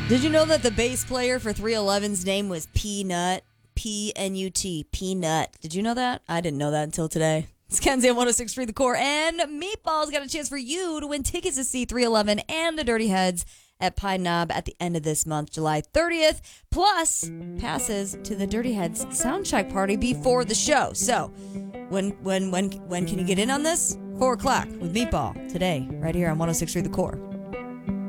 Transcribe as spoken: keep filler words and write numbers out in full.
Did you know that the bass player for three eleven's name was Peanut? P N U T. Peanut. Did you know that? I didn't know that until today. It's Kenzie on one oh six point three The Core. And Meatball's got a chance for you to win tickets to see three eleven and the Dirty Heads at Pine Knob at the end of this month, July thirtieth. Plus, passes to the Dirty Heads soundcheck party before the show. So, when when when when can you get in on this? Four o'clock with Meatball today, right here on one oh six point three The Core.